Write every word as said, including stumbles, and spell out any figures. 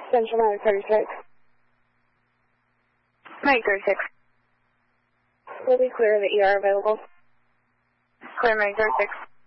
Central Medic thirty-six. Medic thirty-six. Will be clear, the E R available. Clear, Medic thirty-six.